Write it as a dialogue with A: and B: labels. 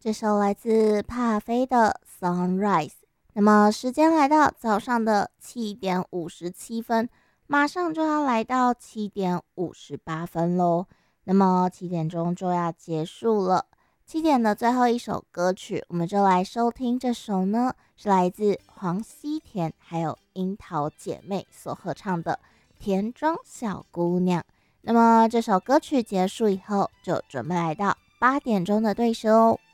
A: 这首来自帕飞的《Sunrise》。那么时间来到早上的7:57，马上就要来到7:58喽。那么7点钟就要结束了，7点的最后一首歌曲，我们就来收听这首呢，是来自黄熙田还有樱桃姐妹所合唱的《田庄小姑娘》。那么这首歌曲结束以后，就准备来到8点钟的对时哦。